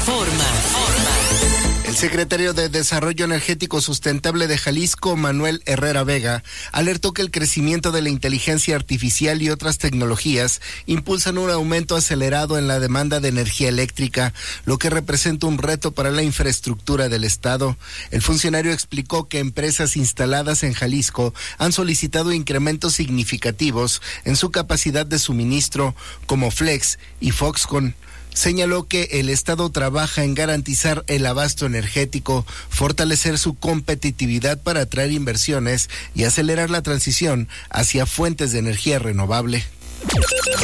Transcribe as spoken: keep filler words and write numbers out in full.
Informa. El secretario de Desarrollo Energético Sustentable de Jalisco, Manuel Herrera Vega, alertó que el crecimiento de la inteligencia artificial y otras tecnologías impulsan un aumento acelerado en la demanda de energía eléctrica, lo que representa un reto para la infraestructura del Estado. El funcionario explicó que empresas instaladas en Jalisco han solicitado incrementos significativos en su capacidad de suministro, como Flex y Foxconn. Señaló que el Estado trabaja en garantizar el abasto energético, fortalecer su competitividad para atraer inversiones y acelerar la transición hacia fuentes de energía renovable.